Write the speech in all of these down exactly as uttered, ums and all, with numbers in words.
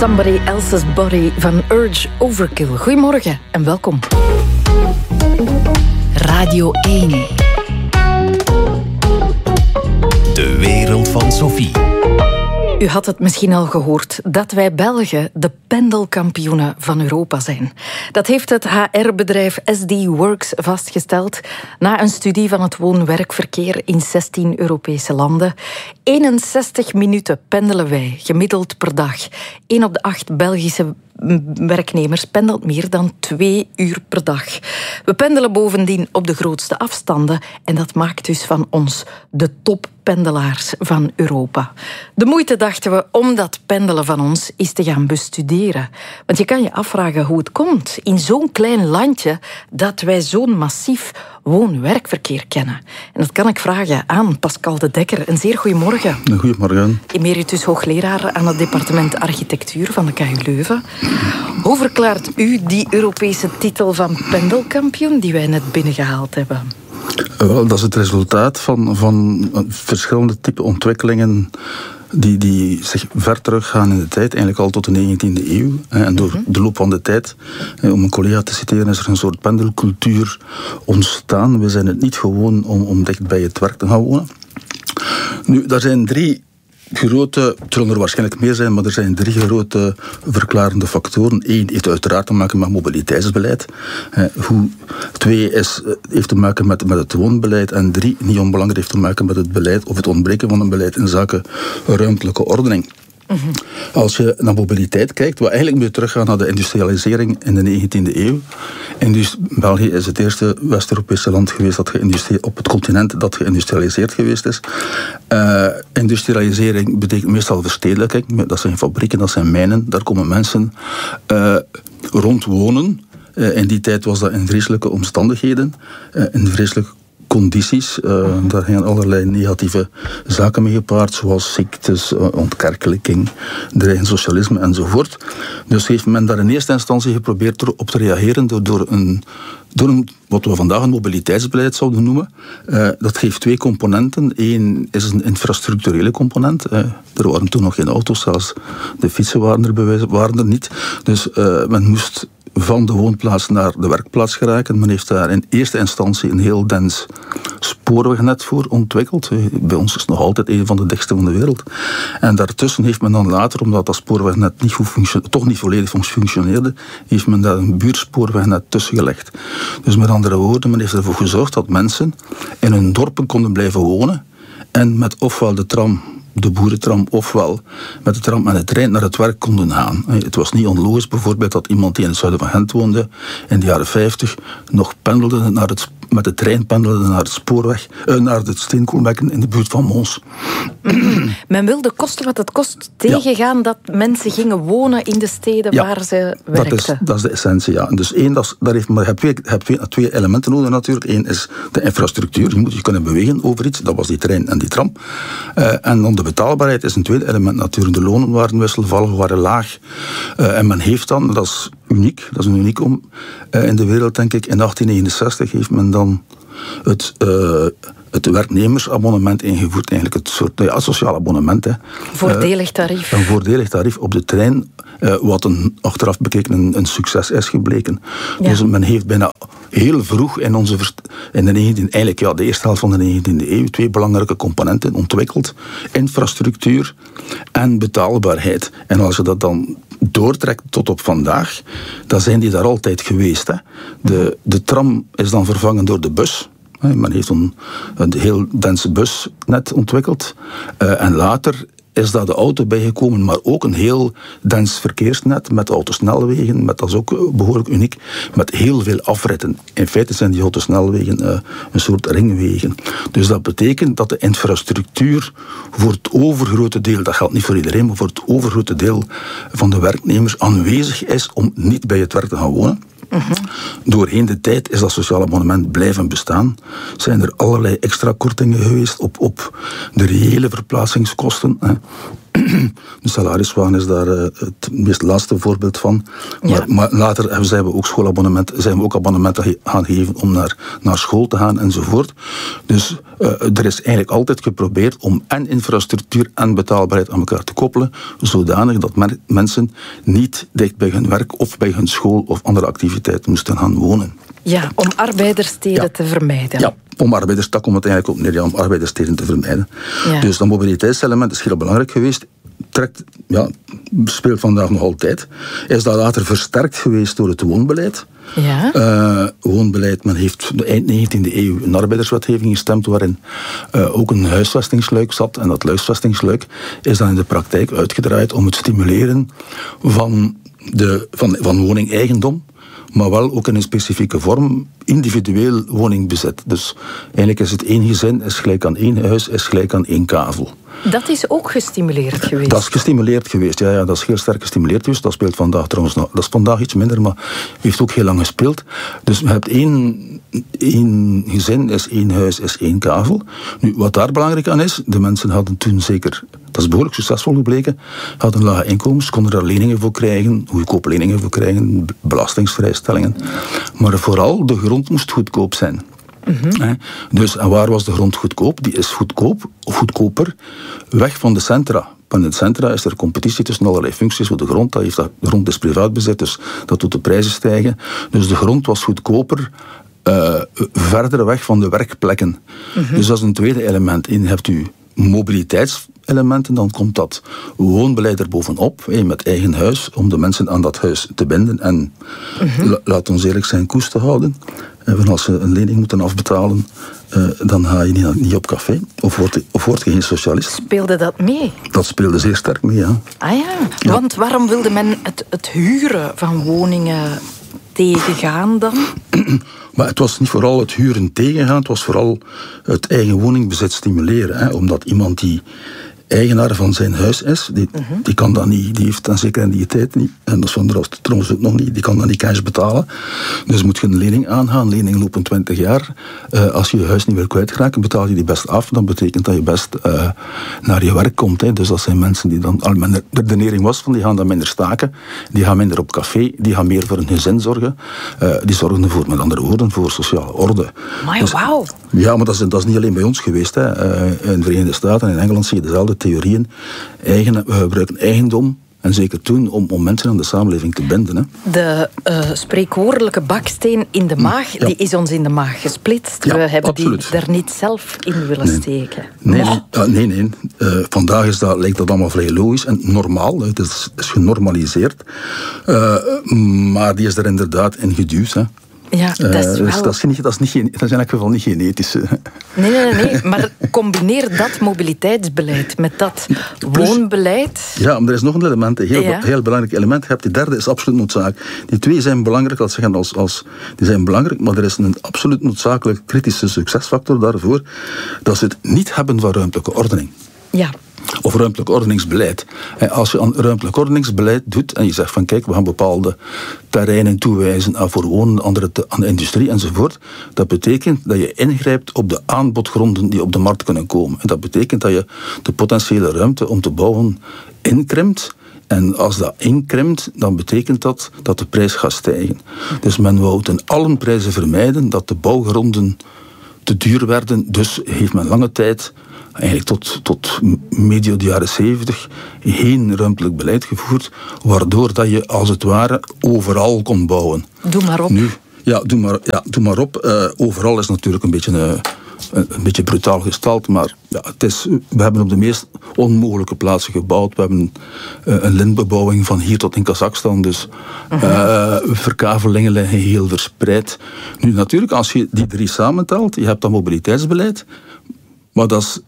Somebody Else's Body van Urge Overkill. Goedemorgen en welkom. Radio één. De wereld van Sophie. U had het misschien al gehoord dat wij Belgen de pendelkampioenen van Europa zijn. Dat heeft het H R-bedrijf S D Works vastgesteld na een studie van het woon-werkverkeer in zestien Europese landen. eenenzestig minuten pendelen wij gemiddeld per dag. Eén op de acht Belgische werknemers pendelt meer dan twee uur per dag. We pendelen bovendien op de grootste afstanden en dat maakt dus van ons de toppendelaars van Europa. De moeite, dachten we, om dat pendelen van ons is te gaan bestuderen. Want je kan je afvragen hoe het komt in zo'n klein landje dat wij zo'n massief woon-werkverkeer kennen. En dat kan ik vragen aan Pascal de Dekker. Een zeer goedemorgen. Goedemorgen. Emeritus hoogleraar aan het departement architectuur van de K U Leuven. Hoe verklaart u die Europese titel van pendelkampioen die wij net binnengehaald hebben? Wel, dat is het resultaat van, van verschillende type ontwikkelingen die, die zich ver teruggaan in de tijd, eigenlijk al tot de negentiende eeuw. En door de loop van de tijd, om een collega te citeren, is er een soort pendelcultuur ontstaan. We zijn het niet gewoon om, om dicht bij het werk te gaan wonen. Nu, daar zijn drie grote, het zullen er waarschijnlijk meer zijn, maar er zijn drie grote verklarende factoren. Eén heeft uiteraard te maken met mobiliteitsbeleid. Hoe, twee is, heeft te maken met, met het woonbeleid. En drie, niet onbelangrijk, heeft te maken met het beleid of het ontbreken van een beleid in zaken ruimtelijke ordening. Mm-hmm. Als je naar mobiliteit kijkt, wat eigenlijk moet je teruggaan naar de industrialisering in de negentiende eeuw. En dus België is het eerste West-Europese land geweest dat op het continent dat geïndustrialiseerd geweest is. Uh, industrialisering betekent meestal verstedelijking. Dat zijn fabrieken, dat zijn mijnen. Daar komen mensen uh, rond wonen. Uh, in die tijd was dat in vreselijke omstandigheden, uh, in vreselijke condities. Uh, uh-huh. Daar gaan allerlei negatieve zaken mee gepaard, zoals ziektes, uh, ontkerkelijking, dreigend socialisme enzovoort. Dus heeft men daar in eerste instantie geprobeerd op te reageren door, door, een, door een, wat we vandaag een mobiliteitsbeleid zouden noemen. Uh, dat geeft twee componenten. Eén is een infrastructurele component. Uh, er waren toen nog geen auto's, zelfs de fietsen waren er, bewijs, waren er niet. Dus uh, men moest van de woonplaats naar de werkplaats geraken. Men heeft daar in eerste instantie een heel dens spoorwegnet voor ontwikkeld. Bij ons is het nog altijd een van de dichtste van de wereld. En daartussen heeft men dan later, omdat dat spoorwegnet niet goed functio- toch niet volledig functioneerde, heeft men daar een buurspoorwegnet tussen gelegd. Dus met andere woorden, men heeft ervoor gezorgd dat mensen in hun dorpen konden blijven wonen en met ofwel de tram, de boerentram, ofwel met de tram en de trein naar het werk konden gaan. Het was niet onlogisch bijvoorbeeld dat iemand die in het zuiden van Gent woonde in de jaren vijftig nog pendelde naar het, met de trein pendelde naar het spoorweg, uh, naar het steenkoolbekken in de buurt van Mons. Men wilde kosten wat het kost tegengaan ja. dat mensen gingen wonen in de steden ja, waar ze werkten. Dat is, dat is de essentie, ja. Dus één, dat is, daar heeft, maar je hebt twee, je hebt twee, twee elementen nodig natuurlijk. Eén is de infrastructuur. Je moet je kunnen bewegen over iets. Dat was die trein en die tram. Uh, en dan de betaalbaarheid is een tweede element natuurlijk. De lonen waren wisselvallig, waren laag. Uh, en men heeft dan, dat is uniek, dat is een uniek om uh, in de wereld denk ik, in achttien negenenzestig heeft men dan het, uh, het werknemersabonnement ingevoerd, eigenlijk het soort ja, sociaal abonnement. Hè. Voordelig tarief. Uh, een voordelig tarief op de trein, uh, wat een, achteraf bekeken een, een succes is gebleken. Ja. Dus men heeft bijna heel vroeg in onze in de negentiende, eigenlijk ja, de eerste helft van de negentiende eeuw twee belangrijke componenten ontwikkeld: infrastructuur en betaalbaarheid. En als je dat dan doortrekt tot op vandaag, dan zijn die daar altijd geweest. Hè. De, de tram is dan vervangen door de bus. Men heeft een, een heel dense busnet ontwikkeld. Uh, en later is daar de auto bijgekomen, maar ook een heel dens verkeersnet met autosnelwegen, met, dat is ook behoorlijk uniek, met heel veel afritten. In feite zijn die autosnelwegen uh, een soort ringwegen. Dus dat betekent dat de infrastructuur voor het overgrote deel, dat geldt niet voor iedereen, maar voor het overgrote deel van de werknemers aanwezig is om niet bij het werk te gaan wonen. Uh-huh. Doorheen de tijd is dat sociaal abonnement blijven bestaan. Zijn er allerlei extra kortingen geweest op, op de reële verplaatsingskosten. Hè. De salariswaan is daar uh, het meest laatste voorbeeld van. Maar, Ja. maar later zijn we ook schoolabonnementen, zijn we ook abonnementen gaan geven om naar, naar school te gaan enzovoort. Dus uh, er is eigenlijk altijd geprobeerd om en infrastructuur en betaalbaarheid aan elkaar te koppelen, zodanig dat mer- mensen niet dicht bij hun werk of bij hun school of andere activiteiten moesten gaan wonen. Ja, om arbeiderssteden Ja. te vermijden. Ja, om arbeiders, dat komt het eigenlijk op neer, ja, om arbeiderssteden te vermijden. Ja. Dus dat mobiliteitselement is heel belangrijk geweest. Trekt, ja, speelt vandaag nog altijd. Is dat later versterkt geweest door het woonbeleid. Ja. Uh, woonbeleid, men heeft de eind negentiende eeuw een arbeiderswetgeving gestemd waarin uh, ook een huisvestingsluik zat. En dat huisvestingsluik is dan in de praktijk uitgedraaid om het stimuleren van, de, van, van woningeigendom, maar wel ook in een specifieke vorm individueel woningbezit. Dus eigenlijk is het één gezin is gelijk aan één huis, is gelijk aan één kavel. Dat is ook gestimuleerd geweest. Dat is gestimuleerd geweest, ja, ja, dat is heel sterk gestimuleerd geweest. Dat speelt vandaag trouwens nog, dat is vandaag iets minder, maar heeft ook heel lang gespeeld. Dus je hebt één, één gezin, is één huis, is één kavel. Nu, wat daar belangrijk aan is, de mensen hadden toen zeker, dat is behoorlijk succesvol gebleken, hadden lage inkomens, konden daar leningen voor krijgen, goedkope leningen voor krijgen, belastingsvrijstellingen. Maar vooral, de grond moest goedkoop zijn. Mm-hmm. Dus, en waar was de grond goedkoop? Die is goedkoop, of goedkoper, weg van de centra. In het centra is er competitie tussen allerlei functies voor de grond. Dat heeft dat, de grond is privaatbezit, dus dat doet de prijzen stijgen. Dus de grond was goedkoper, uh, verder weg van de werkplekken. Mm-hmm. Dus dat is een tweede element. In hebt u mobiliteitselementen, dan komt dat woonbeleid er bovenop, eh, met eigen huis, om de mensen aan dat huis te binden en, mm-hmm. la, laat ons eerlijk zijn, koest te houden. En als ze een lening moeten afbetalen, uh, dan ga je niet, niet op café. Of word, of word je geen socialist. Speelde dat mee? Dat speelde zeer sterk mee, ja. Ah ja, ja. Want waarom wilde men het, het huren van woningen tegengaan dan? Maar het was niet vooral het huren tegengaan, het was vooral het eigen woningbezit stimuleren. Hè, omdat iemand die eigenaar van zijn huis is, die, uh-huh. die kan dat niet, die heeft dan zeker in die tijd niet, en dat is van de trouwens ook nog niet, die kan dat niet cash betalen. Dus moet je een lening aangaan, lening lopen twintig jaar. Uh, als je je huis niet wil kwijtraken, betaal je die best af, dan betekent dat je best uh, naar je werk komt. Hè. Dus dat zijn mensen die dan, al minder, de redenering was van, die gaan dan minder staken, die gaan minder op café, die gaan meer voor hun gezin zorgen, uh, die zorgen ervoor, met andere woorden, voor sociale orde. Maar dus, wauw. Ja, maar dat is, dat is niet alleen bij ons geweest. Hè. Uh, in de Verenigde Staten en in Engeland zie je dezelfde theorieën. Eigen, we gebruiken eigendom, en zeker toen, om, om mensen aan de samenleving te binden. Hè. De uh, spreekwoordelijke baksteen in de maag, ja. die is ons in de maag gesplitst. Ja, we hebben absoluut. die er niet zelf in willen nee. steken. Nee, nee. Uh, nee, nee. Uh, vandaag is dat, lijkt dat allemaal vrij logisch en normaal. Het is, is genormaliseerd. Uh, maar die is er inderdaad in geduwd. Hè. Ja, dat is wel... Uh, dus dat, is niet, dat, is niet, dat is in elk geval niet genetisch. Nee, nee, nee. Maar combineer dat mobiliteitsbeleid met dat Plus, woonbeleid. Ja, maar er is nog een element, een heel, ja. heel belangrijk element. Je hebt die derde is absoluut noodzakelijk. Die twee zijn belangrijk, dat zeggen als, als, die zijn belangrijk, maar er is een absoluut noodzakelijk kritische succesfactor daarvoor. Dat is het niet hebben van ruimtelijke ordening. Ja. Of ruimtelijk ordeningsbeleid. Als je aan ruimtelijk ordeningsbeleid doet en je zegt van kijk, we gaan bepaalde terreinen toewijzen aan voor wonen, andere te, aan de industrie enzovoort, dat betekent dat je ingrijpt op de aanbodgronden die op de markt kunnen komen. En dat betekent dat je de potentiële ruimte om te bouwen inkrimpt. En als dat inkrimpt, dan betekent dat dat de prijs gaat stijgen. Dus men wou ten allen prijzen vermijden dat de bouwgronden te duur werden. Dus heeft men lange tijd, eigenlijk tot, tot medio de jaren zeventig, geen ruimtelijk beleid gevoerd, waardoor dat je als het ware overal kon bouwen. Doe maar op. Nu, ja, doe maar, ja, doe maar op. Uh, overal is natuurlijk een beetje, uh, een beetje brutaal gestald, maar ja, het is, we hebben op de meest onmogelijke plaatsen gebouwd. We hebben uh, een lintbebouwing van hier tot in Kazachstan, dus uh, verkavelingen liggen heel verspreid. Nu natuurlijk, als je die drie samentelt, je hebt dat mobiliteitsbeleid, maar dat is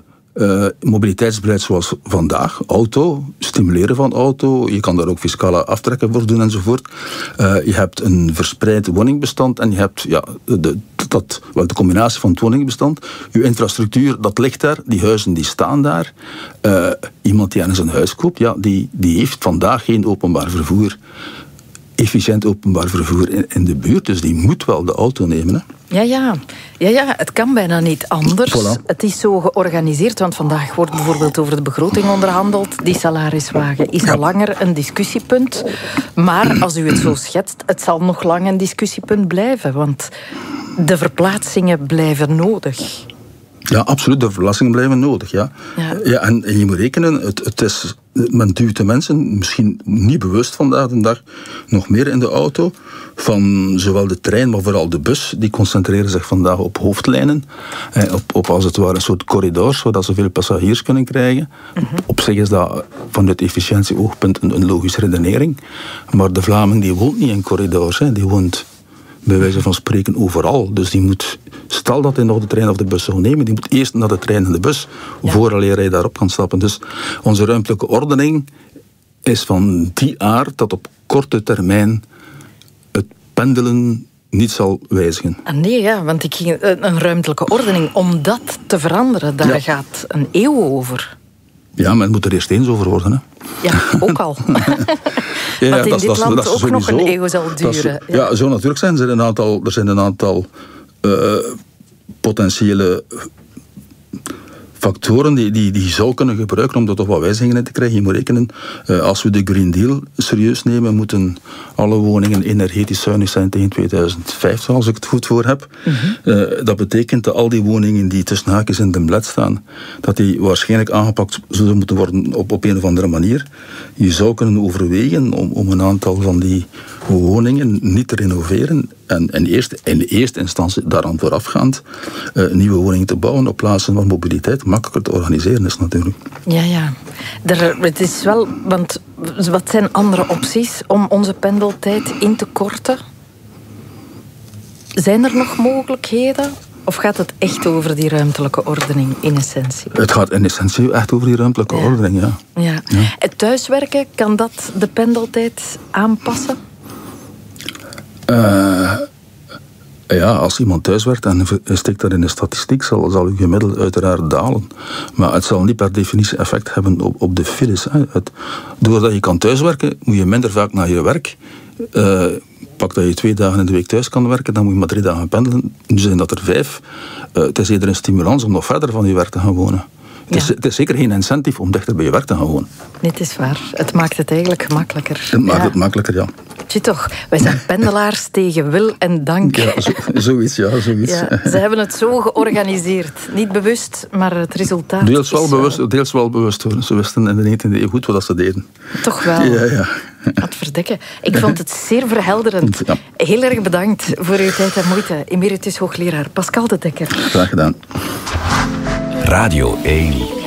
Uh, mobiliteitsbeleid zoals vandaag, auto, stimuleren van auto, je kan daar ook fiscale aftrekken voor doen enzovoort. Uh, je hebt een verspreid woningbestand en je hebt ja, de, dat, wel de combinatie van het woningbestand. Je infrastructuur, dat ligt daar, die huizen die staan daar. Uh, iemand die aan zijn huis koopt, ja, die, die heeft vandaag geen openbaar vervoer. efficiënt openbaar vervoer in, in de buurt. Dus die moet wel de auto nemen. Hè. Ja, ja. ja, ja, het kan bijna niet anders. Voilà. Het is zo georganiseerd, want vandaag wordt bijvoorbeeld over de begroting onderhandeld. Die salariswagen is al langer een discussiepunt. Maar als u het zo schetst, het zal nog lang een discussiepunt blijven. Want de verplaatsingen blijven nodig. Ja, absoluut. De verplaatsingen blijven nodig. Ja. Ja. Ja, en, en je moet rekenen, het, het is, men duwt de mensen, misschien niet bewust vandaag de dag, nog meer in de auto. Van zowel de trein, maar vooral de bus. Die concentreren zich vandaag op hoofdlijnen. Eh, op, op als het ware een soort corridors, zodat ze veel passagiers kunnen krijgen. Mm-hmm. Op zich is dat vanuit efficiëntieoogpunt een, een logische redenering. Maar de Vlaming die woont niet in corridors. Hè. Die woont bij wijze van spreken overal. Dus die moet, stel dat hij nog de trein of de bus zou nemen, die moet eerst naar de trein en de bus, ja. vooraleer hij daarop kan stappen. Dus onze ruimtelijke ordening is van die aard dat op korte termijn het pendelen niet zal wijzigen. Ah, nee, ja, want ik ging, een ruimtelijke ordening, om dat te veranderen, daar ja. gaat een eeuw over. Ja, maar het moet er eerst eens over worden. Hè. Ja, ook al. ja, Wat in dat, dit dat, land dat ook sowieso, nog een eeuw zal duren. Is, ja. ja, zo natuurlijk zijn er een aantal, er zijn een aantal uh, potentiële factoren die, die, die je zou kunnen gebruiken om er toch wat wijzigingen in te krijgen. Je moet rekenen, uh, als we de Green Deal serieus nemen, moeten alle woningen energetisch zuinig zijn tegen tweeduizend vijftig, als ik het goed voor heb. Mm-hmm. Uh, dat betekent dat al die woningen die tussen haakjes in de blad staan, dat die waarschijnlijk aangepakt zullen moeten worden op, op een of andere manier. Je zou kunnen overwegen om, om een aantal van die woningen niet te renoveren en in eerste, in de eerste instantie daaraan voorafgaand uh, nieuwe woningen te bouwen op plaatsen waar mobiliteit makkelijker te organiseren is natuurlijk. Ja, ja. Er, het is wel, want wat zijn andere opties om onze pendeltijd in te korten? Zijn er nog mogelijkheden? Of gaat het echt over die ruimtelijke ordening in essentie? Het gaat in essentie echt over die ruimtelijke ja. ordening, ja. ja. ja. Het thuiswerken, kan dat de pendeltijd aanpassen? Uh, ja, als iemand thuiswerkt en steekt dat in de statistiek, zal, zal uw gemiddelde uiteraard dalen. Maar het zal niet per definitie effect hebben op, op de files. Hè. Het, doordat je kan thuiswerken, moet je minder vaak naar je werk. Uh, pak dat je twee dagen in de week thuis kan werken, dan moet je maar drie dagen pendelen. Nu zijn dat er vijf. Uh, het is eerder een stimulans om nog verder van je werk te gaan wonen. Het is, ja. het is zeker geen incentive om dichter bij je werk te gaan wonen. Dit is waar. Het maakt het eigenlijk gemakkelijker. Het maakt ja. het makkelijker, ja. Zie toch, wij zijn pendelaars tegen wil en dank. Ja, zo, zoiets, ja, zoiets. Ja, ze hebben het zo georganiseerd. Niet bewust, maar het resultaat deels wel is... bewust, deels wel bewust, hoor. Ze wisten in de negentiende eeuw goed wat ze deden. Toch wel. Ja, ja. Wat verdikken. Ik vond het zeer verhelderend. Ja. Heel erg bedankt voor uw tijd en moeite. Emeritus hoogleraar Pascal de Dekker. Graag gedaan. Radio één.